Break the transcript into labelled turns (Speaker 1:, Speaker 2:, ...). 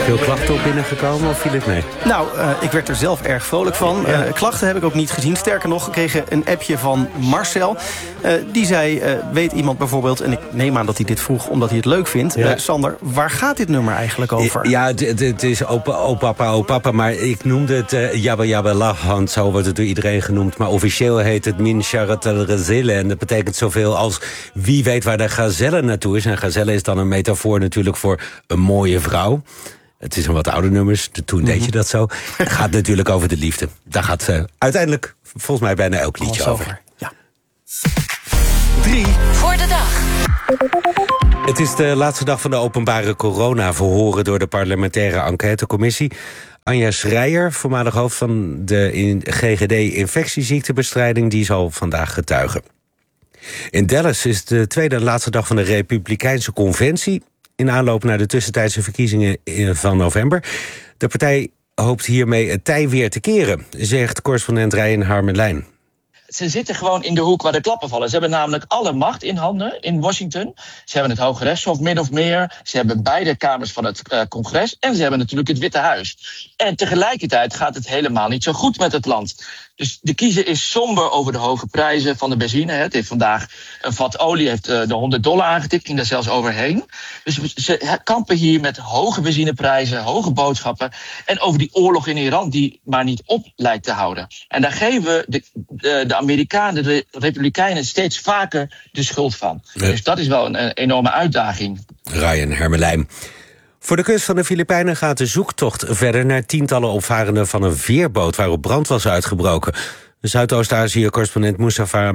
Speaker 1: Veel klachten op binnengekomen of viel het mee?
Speaker 2: Nou, ik werd er zelf erg vrolijk van. Klachten heb ik ook niet gezien. Sterker nog, ik kreeg een appje van Marcel. Die zei, weet iemand bijvoorbeeld... en ik neem aan dat hij dit vroeg omdat hij het leuk vindt.
Speaker 1: Ja.
Speaker 2: Sander, waar gaat dit nummer eigenlijk over?
Speaker 1: Ja, het is oh papa, maar ik noemde het Jabba Jabba Lahand. Zo wordt het door iedereen genoemd. Maar officieel heet het Min Sharat al-Ghazelle. En dat betekent zoveel als wie weet waar de gazelle naartoe is. En gazelle is dan een metafoor natuurlijk voor een mooie vrouw. Het is een wat ouder nummers, toen deed je dat zo. Het gaat natuurlijk over de liefde. Daar gaat uiteindelijk volgens mij bijna elk liedje over.
Speaker 2: Ja.
Speaker 3: 3 voor de dag.
Speaker 1: Het is de laatste dag van de openbare coronaverhoren door de parlementaire enquêtecommissie. Anja Schreier, voormalig hoofd van de GGD infectieziektebestrijding, die zal vandaag getuigen. In Dallas is de tweede en laatste dag van de Republikeinse Conventie in aanloop naar de tussentijdse verkiezingen van november. De partij hoopt hiermee het tij weer te keren, zegt correspondent Ryan Harmelijn.
Speaker 4: Ze zitten gewoon in de hoek waar de klappen vallen. Ze hebben namelijk alle macht in handen in Washington. Ze hebben het Hoge Rechtshof min of meer. Ze hebben beide kamers van het congres. En ze hebben natuurlijk het Witte Huis. En tegelijkertijd gaat het helemaal niet zo goed met het land. Dus de kiezer is somber over de hoge prijzen van de benzine. Het heeft vandaag een vat olie heeft de $100 aangetikt. Ging daar zelfs overheen. Dus ze kampen hier met hoge benzineprijzen, hoge boodschappen. En over die oorlog in Iran die maar niet op lijkt te houden. En daar geven de Amerikanen, de Republikeinen, steeds vaker de schuld van. Ja. Dus dat is wel een enorme uitdaging.
Speaker 1: Ryan Hermelijn. Voor de kust van de Filipijnen gaat de zoektocht verder naar tientallen opvarenden van een veerboot waarop brand was uitgebroken. De Zuidoost-Azië-correspondent Mustafa